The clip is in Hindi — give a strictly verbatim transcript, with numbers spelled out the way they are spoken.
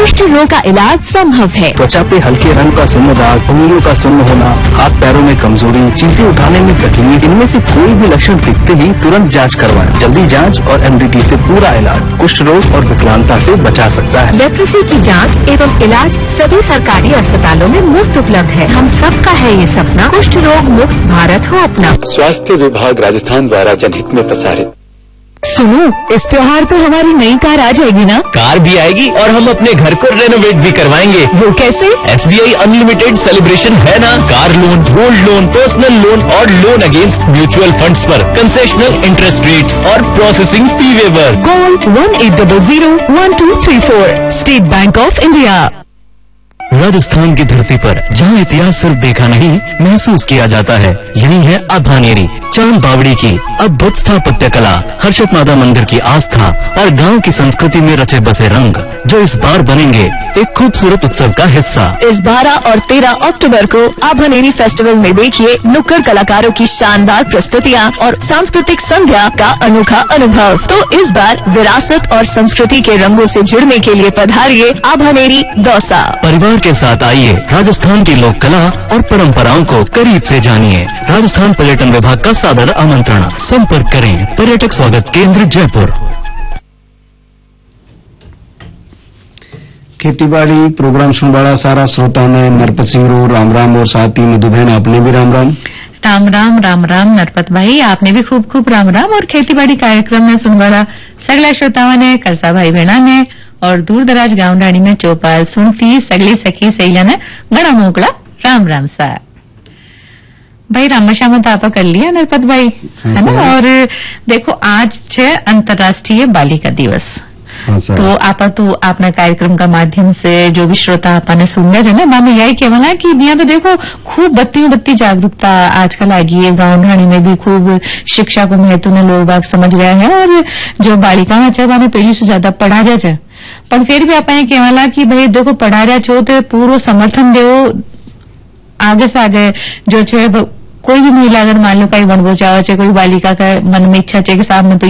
कुष्ठ रोग का इलाज संभव है। त्वचा पे हल्के रंग का सुन्न दाग, उंगलियों का सुन्न होना, हाथ पैरों में कमजोरी, चीजें उठाने में तकलीफ, इनमें से कोई भी लक्षण दिखते ही तुरंत जांच करवाएं। जल्दी जांच और एमडीटी से पूरा इलाज कुष्ठ रोग और विकलांगता से बचा सकता है। लेप्रोसी की जांच एवं इलाज सभी सरकारी अस्पतालों में मुफ्त उपलब्ध है। हम सबका है ये सपना, कुष्ठ रोग मुक्त भारत हो अपना। स्वास्थ्य विभाग राजस्थान द्वारा जनहित में प्रसारित। सुनो, इस त्योहार तो हमारी नई कार आ जाएगी ना? कार भी आएगी और हम अपने घर को रेनोवेट भी करवाएंगे। वो कैसे? एसबीआई अनलिमिटेड सेलिब्रेशन है ना। Car loan, gold loan, personal loan और लोन अगेंस्ट म्यूचुअल फंड्स पर कंसेशनल इंटरेस्ट रेट्स और processing fee waiver. Gold one eight double zero one two three four, state bank of India. Rajasthan की धरती पर जहां इतिहास सिर्फ देखा नहीं महसूस किया जाता है, यही है आभानेरी, चांद बावड़ी की अद्भुत स्थापत्य कला, हर्षद माता मंदिर की आस्था और गांव की संस्कृति में रचे बसे रंग, जो इस बार बनेंगे एक खूबसूरत उत्सव का हिस्सा। इस बारह और तेरह अक्टूबर को आभानेरी फेस्टिवल में देखिए नुक्कड़ कलाकारों की शानदार प्रस्तुतियाँ और सांस्कृतिक संध्या का अनोखा अनुभव। तो इस बार विरासत और संस्कृति के रंगों से जुड़ने के लिए पधारिए आभानेरी दौसा। परिवार के साथ आइए, राजस्थान की लोक कला और परंपराओं को करीब से जानिए। राजस्थान पर्यटन विभाग का सादर आमंत्रण। संपर्क करें पर्यटक स्वागत केंद्र जयपुर। खेतीबाड़ी प्रोग्राम सुन वाला सारा श्रोता ने नरपत सिंह रो राम राम और साथ ही मधु बहन आपने भी राम राम। राम राम राम राम नरपत भाई, आपने भी खूब खूब राम राम। और खेतीबाड़ी कार्यक्रम में सुन वाला सगला श्रोताओं ने, करसा भाई बहना ने और दूर दराज गांव डाणी में चौपाल सुनती सगली सखी सहेला ने बड़ा मोकला राम राम सा। भाई रामाश्याम तो आपा कर लिया नरपत भाई, है ना। और देखो आज है अंतर्राष्ट्रीय बालिका दिवस। तो आपा तो अपना कार्यक्रम का माध्यम से जो भी श्रोता आपा ने सुन लिया ना, मैं यही कहना कि यहाँ तो देखो खूब बत्ती बत्ती जागरूकता आजकल आ गई है। गांव ढाणी में भी खूब शिक्षा को महत्व ने लोग बाग समझ गया है और जो बालिका है मैंने पहले से ज्यादा पढ़ा जाए, पर फिर भी आप कहला कि भाई देखो पढ़ा रहा छो तो पूरा समर्थन देवो आगे से आगे जो है। कोई भी महिला अगर मान लो कहीं बनबो चाहे, कोई बालिका का मन में इच्छा है कि साहब मैं तो